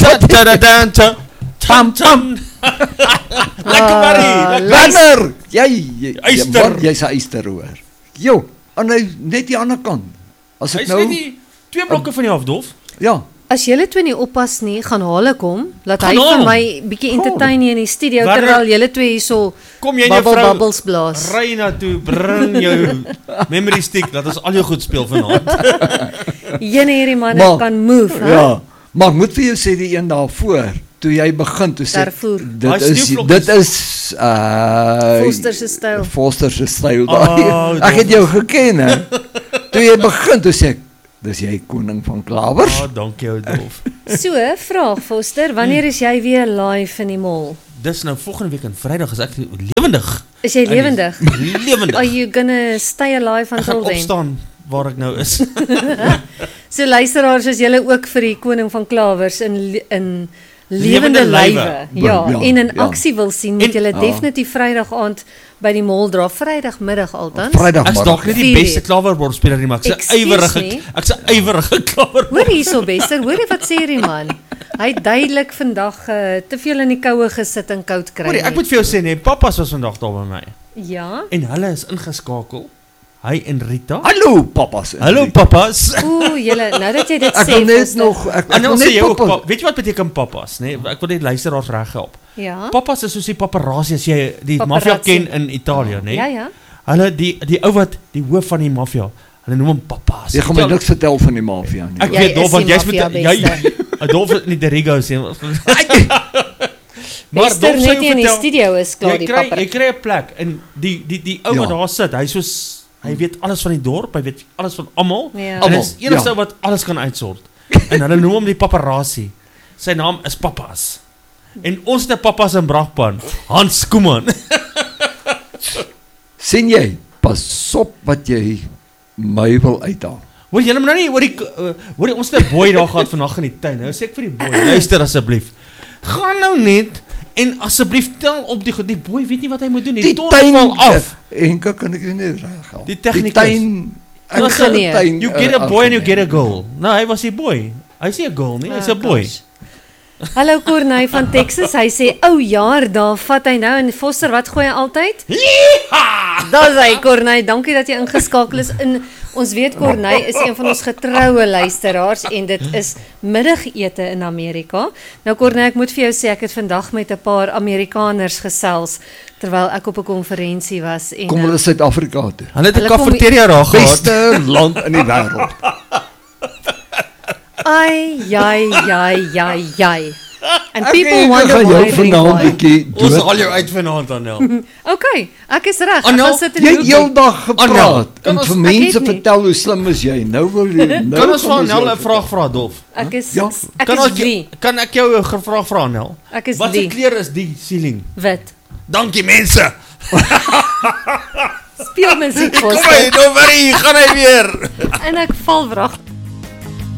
Pam, pam. Lekker Marie. Wanneer? Jy Eyster. Jy's 'n eyster hoor. Jo, en net die ander kant. As ek Hy's nou net die 2 blokke van die afdof. ja, As julle twee nie oppas nie, gaan Hale kom, laat hy Gaan haal vir hom. my bietjie entertain hier in die studio, Wanneer- terwyl julle twee hierso Kom jy en jou vrou bubbles blaas. ry na toe, bring jou memory stick, laat ons al jou goed speel vanaand. Jene hierdie manne Maar- kan move, hè? ja. Maar ek moet vir jou sê die een daarvoor, toe jy begin toe sê Daarvoor. Daai sneeuvlokkies. dit is Foster se styl. Foster se styl Oh, daai. Ek het jou geken hè. Toe jy begin toe sê ek, dis jy koning van klawers. Dankie ou Dolf. So, vraag Foster, wanneer is jy weer live in die mall? Dis nou volgende week en Vrydag is ek lewendig. Is jy lewendig? Lewendig. Are you gonna stay alive Ek gaan until then? opstaan waar ek nou is. So luisteraars, as julle ook vir die koning van klawers in Lewende lewende lywe. lywe, ja, Ja, en in ja. aksie wil sien, moet En- julle definitief Vrydag aand by die mall dra, Vrydagmiddag altans. Vrydag Ek's dalk nie die 4 beste klawerbordsspeler nie, maar ek's 'n Excuse ywerige me? klawerbord. Hoor hierso Bester, hoor jy wat sê hierdie man? Hy het duidelik vandag te veel in die koue gesit en koud kry. Hoorie, ek moet vir jou sê nee, pappas was vandag daar by my Ja. en hulle is ingeskakel. Hy en Rita. Hallo pappas. Hallo pappas. Ooh, julle, nou dat jy dit Ek sê. wil net Foster. nog ek En wil dan sê net jy ook, pappas. weet jy wat beteken pappas, nee? Ek wil net luisteraars reg help. Ja. Pappas is soos die paparazzi as jy die Paparazzi. maffia ken in Italië, nee? Ja, ja. Hulle die ou wat die hoof van die maffia. Hulle noem hom pappas. Jy gaan my niks vertel van die mafia nie. Ek Jy weet Dolf is want die jy's maffia, met jy Bester. Dolf het nie die Rigo sê. Bester Dolf sê net nie in die vertel- studio is klaar die Jy papper. kry 'n plek en die ou Ja. wat daar sit, hy weet alles van die dorp, hy weet alles van almal. Ja. En Almal, hy is die enigste ja. ou wat alles kan uitsort. En hulle noem hom die paparazzi. Sy naam is Pappas. En ons het 'n pappas in Brakpan, Hans Koeman. sien jy? Pas op wat jy my wil uithaal. Hoor jy nou nie hoor ons het 'n boy daar gehad vanaand in die tuin. Nou sê ek vir die boy, luister asseblief. Gaan nou net en asseblief tel op die boy weet nie wat hy moet doen nie. Die Tot tuin val af. Enke kan ek nie reg help. Die tegnikus. Die tuin ek Was gaan nie. tuin, You get a boy and you afgeneem. get a girl. Nou, hy was die boy. Hy's nie 'n girl nie, hy's 'n boy. gosh. Hallo Corneille van Texas, hy sê, ou jaar, daar vat hy nou, en Foster, wat gooi hy altyd? Daar is hy, Corneille, dankie dat jy ingeskakel is. En ons weet Corneille is een van ons getroue luisteraars, en dit is middagete in Amerika. Nou Corneille, ek moet vir jou sê, ek het vandag met 'n paar Amerikaners gesels, terwyl ek op 'n konferensie was. En, Kom hulle Suid-Afrika toe. Hulle het 'n Hulle kom- kafeteria daar gehad. Beste land in die wêreld. ai, jai. And Ek people gaan wonder jou why. vanaand bietjie Ons dood. haal jou uit vanaand Anel. Okay, ek is reg. Ek Annel, gaan sit in Jy die het hoek. heeldag Annel, gepraat kan en ons- vir ek mense het nie. vertel hoe slim is jy. Nou wil jy nou Kan ons gaan van Nel jou 'n vraag vra, Dolf? Ek is Ja. ek Kan is ons wie? kan ek jou 'n vraag vra, Nel? Ek is Wat se die kleur is die ceiling? wit. Dankie mense. Speel musiek vir Kom ons. hy, nou worry, gaan hy weer. En ek val wrag.